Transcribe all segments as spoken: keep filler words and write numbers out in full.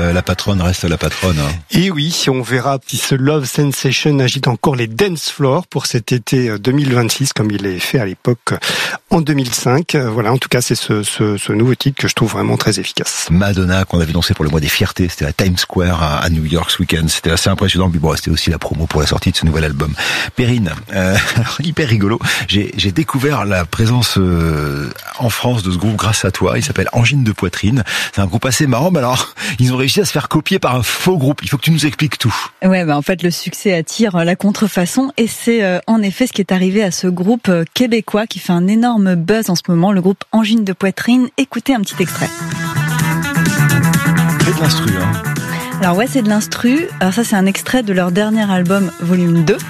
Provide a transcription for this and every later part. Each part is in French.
euh, la patronne reste la patronne. Hein. Et oui, on verra si ce Love Sensation agite encore les dance floors pour cet été deux mille vingt-six, comme il est fait à l'époque en deux mille cinq. Voilà, en tout cas, c'est ce, ce, ce nouveau titre que je trouve vraiment très efficace. Madonna, qu'on avait lancé pour le mois des fiertés, c'était à Times Square à, à New York ce week-end. C'était assez impressionnant. Puis bon, c'était aussi la promo pour la sortie de ce nouvel album. Perrine, euh, hyper rigolo. J'ai, j'ai découvert la présence euh, en France de ce groupe grâce à toi. Il s'appelle Angine de Poitrine. C'est un groupe assez marrant. Mais alors, ils ont réussi à se faire copier par un faux groupe. Il faut que tu nous expliques tout. Ouais, bah en fait, le succès attire la contrefaçon, et c'est euh, en effet ce qui est arrivé à ce groupe euh, québécois qui fait un énorme buzz en ce moment, le groupe Angine de Poitrine. Écoutez un petit extrait. C'est de l'instru, hein. Alors ouais, c'est de l'instru. Alors ça, c'est un extrait de leur dernier album, volume deux.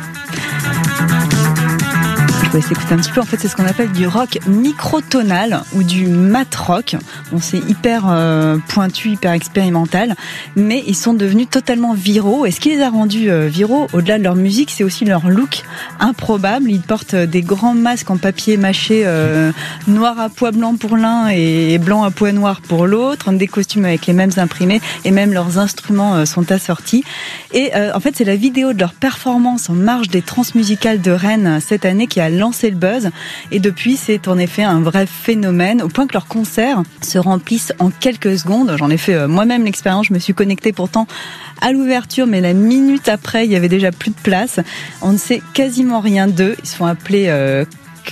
Je vais s'écouter un petit peu. En fait, c'est ce qu'on appelle du rock microtonal ou du mat rock. Bon, c'est hyper euh, pointu, hyper expérimental, mais ils sont devenus totalement viraux. Et ce qui les a rendus euh, viraux, au-delà de leur musique, c'est aussi leur look improbable. Ils portent des grands masques en papier mâché, euh, noir à pois blanc pour l'un et blanc à pois noir pour l'autre, des costumes avec les mêmes imprimés, et même leurs instruments euh, sont assortis. Et euh, en fait, c'est la vidéo de leur performance en marge des Transmusicales de Rennes cette année qui a lancé le buzz, et depuis c'est en effet un vrai phénomène, au point que leurs concerts se remplissent en quelques secondes. J'en ai fait moi-même l'expérience, je me suis connectée pourtant à l'ouverture, mais la minute après il y avait déjà plus de place. On ne sait quasiment rien d'eux. Ils se font appeler euh,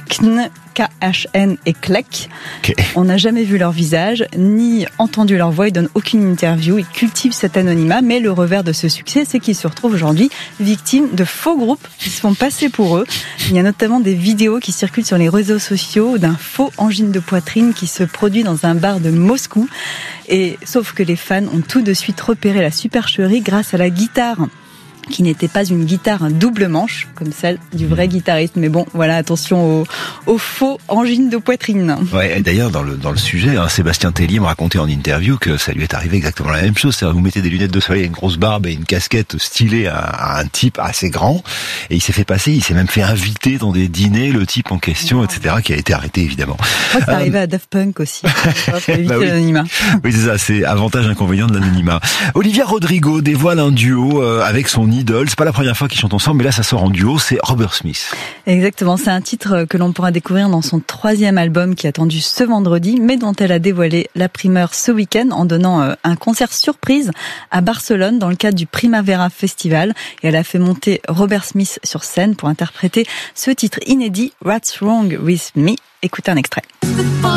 Kn K H N et Klek. Okay. On n'a jamais vu leur visage, ni entendu leur voix. Ils donnent aucune interview. Ils cultivent cet anonymat. Mais le revers de ce succès, c'est qu'ils se retrouvent aujourd'hui victimes de faux groupes qui se font passer pour eux. Il y a notamment des vidéos qui circulent sur les réseaux sociaux d'un faux Angine de Poitrine qui se produit dans un bar de Moscou. Et sauf que les fans ont tout de suite repéré la supercherie grâce à la guitare, qui n'était pas une guitare un double manche, comme celle du vrai guitariste. Mais bon, voilà, attention aux, aux faux Angines de Poitrine. Ouais, d'ailleurs, dans le, dans le sujet, hein, Sébastien Tellier me racontait en interview que ça lui est arrivé exactement la même chose. C'est-à-dire, vous mettez des lunettes de soleil, une grosse barbe et une casquette stylée à, à un type assez grand, et il s'est fait passer, il s'est même fait inviter dans des dîners, le type en question, et cetera, qui a été arrêté, évidemment. Je crois que c'est euh... arrivé à Daft Punk aussi. Pour éviter bah oui. l'anonymat. Oui, c'est ça, c'est avantage, inconvénient de l'anonymat. Olivia Rodrigo dévoile un duo euh, avec son idole. C'est pas la première fois qu'ils chantent ensemble, mais là ça sort en duo, c'est Robert Smith. Exactement, c'est un titre que l'on pourra découvrir dans son troisième album qui est attendu ce vendredi, mais dont elle a dévoilé la primeur ce week-end en donnant un concert surprise à Barcelone dans le cadre du Primavera Festival. Et elle a fait monter Robert Smith sur scène pour interpréter ce titre inédit, What's Wrong With Me. Écoutez un extrait.